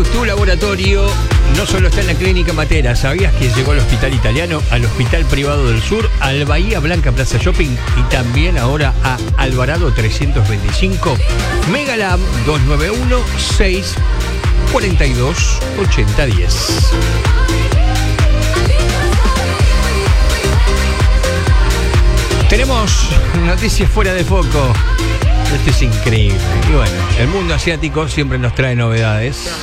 tu laboratorio no solo está en la Clínica Matera. ¿Sabías que llegó al Hospital Italiano, al Hospital Privado del Sur, al Bahía Blanca Plaza Shopping y también ahora a Alvarado 325? Megalab 291-642-8010. Tenemos noticias fuera de foco. Esto es increíble. Y bueno, el mundo asiático siempre nos trae novedades.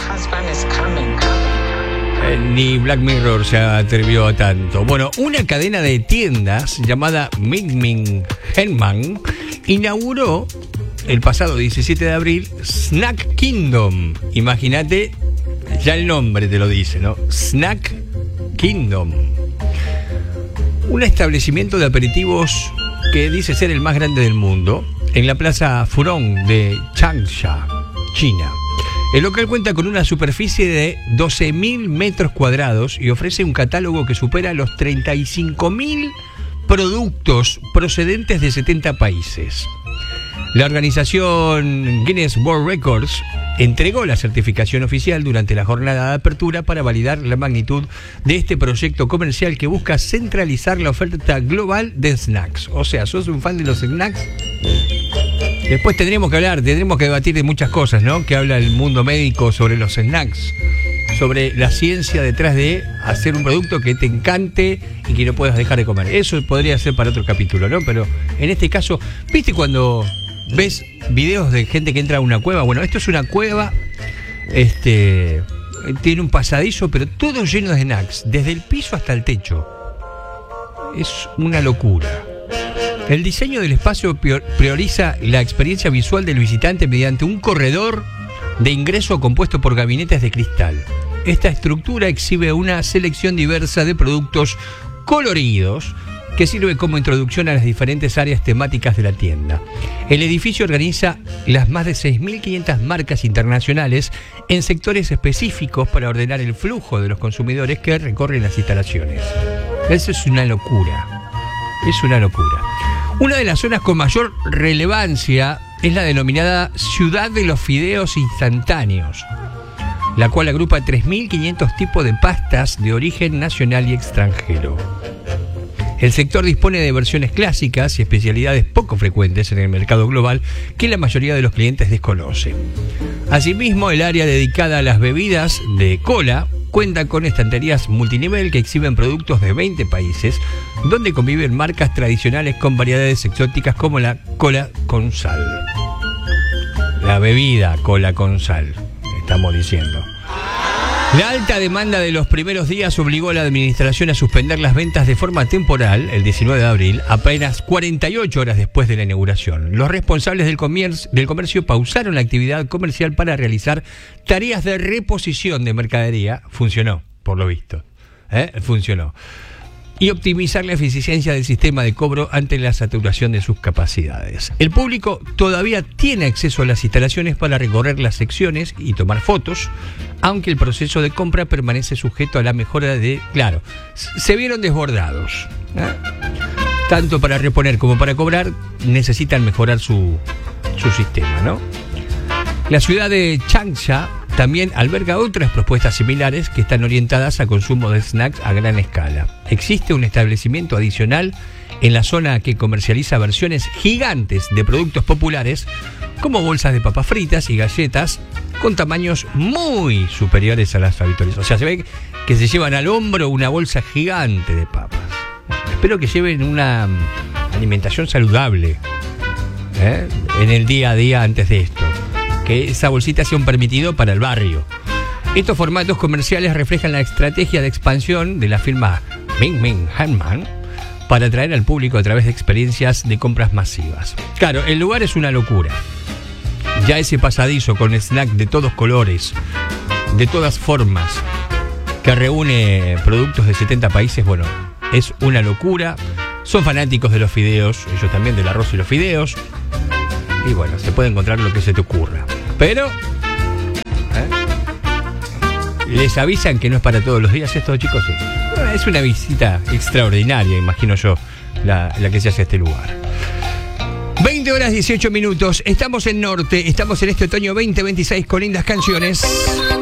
Ni Black Mirror se atrevió a tanto. Bueno, una cadena de tiendas llamada Ming Henman inauguró el pasado 17 de abril Snack Kingdom. Imagínate, ya el nombre te lo dice, ¿no? Snack Kingdom. Un establecimiento de aperitivos que dice ser el más grande del mundo, en la plaza Furong de Changsha, China. El local cuenta con una superficie de 12.000 metros cuadrados y ofrece un catálogo que supera los 35.000 productos procedentes de 70 países. La organización Guinness World Records entregó la certificación oficial durante la jornada de apertura para validar la magnitud de este proyecto comercial que busca centralizar la oferta global de snacks. O sea, ¿sos un fan de los snacks? Después tendremos que debatir de muchas cosas, ¿no? Que habla el mundo médico sobre los snacks, sobre la ciencia detrás de hacer un producto que te encante y que no puedas dejar de comer. Eso podría ser para otro capítulo, ¿no? Pero en este caso, ¿viste cuando ves videos de gente que entra a una cueva? Bueno, esto es una cueva, tiene un pasadillo, pero todo lleno de snacks, desde el piso hasta el techo. Es una locura. El diseño del espacio prioriza la experiencia visual del visitante mediante un corredor de ingreso compuesto por gabinetes de cristal. Esta estructura exhibe una selección diversa de productos coloridos que sirve como introducción a las diferentes áreas temáticas de la tienda. El edificio organiza las más de 6.500 marcas internacionales en sectores específicos para ordenar el flujo de los consumidores que recorren las instalaciones. Eso es una locura. Es una locura. Una de las zonas con mayor relevancia es la denominada Ciudad de los Fideos Instantáneos, la cual agrupa 3.500 tipos de pastas de origen nacional y extranjero. El sector dispone de versiones clásicas y especialidades poco frecuentes en el mercado global que la mayoría de los clientes desconocen. Asimismo, el área dedicada a las bebidas de cola cuenta con estanterías multinivel que exhiben productos de 20 países, donde conviven marcas tradicionales con variedades exóticas como la cola con sal. La bebida cola con sal, estamos diciendo. La alta demanda de los primeros días obligó a la administración a suspender las ventas de forma temporal el 19 de abril, apenas 48 horas después de la inauguración. Los responsables del comercio pausaron la actividad comercial para realizar tareas de reposición de mercadería. Funcionó, por lo visto. Funcionó. Y optimizar la eficiencia del sistema de cobro ante la saturación de sus capacidades. El público todavía tiene acceso a las instalaciones para recorrer las secciones y tomar fotos, aunque el proceso de compra permanece sujeto a la mejora de... Claro, se vieron desbordados. Tanto para reponer como para cobrar necesitan mejorar su sistema, ¿no? La ciudad de Changsha también alberga otras propuestas similares que están orientadas a consumo de snacks a gran escala. Existe un establecimiento adicional en la zona que comercializa versiones gigantes de productos populares como bolsas de papas fritas y galletas con tamaños muy superiores a las habituales. O sea, se ve que se llevan al hombro una bolsa gigante de papas. Espero que lleven una alimentación saludable en el día a día antes de esto. Que esa bolsita sea un permitido para el barrio. Estos formatos comerciales reflejan la estrategia de expansión de la firma Ming Henman para atraer al público a través de experiencias de compras masivas. Claro, el lugar es una locura. Ya ese pasadizo con snack de todos colores, de todas formas, que reúne productos de 70 países, bueno, es una locura. Son fanáticos de los fideos, ellos también del arroz y los fideos. Y bueno, se puede encontrar lo que se te ocurra. Pero les avisan que no es para todos los días esto, chicos. Es una visita extraordinaria, imagino yo, la que se hace a este lugar. 20 horas 18 minutos. Estamos en Norte, estamos en este otoño 2026 con lindas canciones.